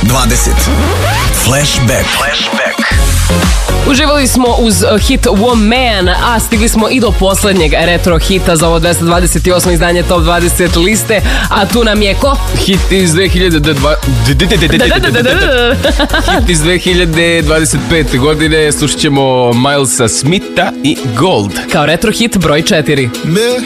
Flashback. Uživali smo uz hit Woman, a stigli smo i do poslednjeg retro hita za ovo 228. izdanje Top 20 liste, a tu nam je ko? Hit iz 2025. godine. Slušat ćemo Milesa Smitha i Gold. Kao retro hit broj 4.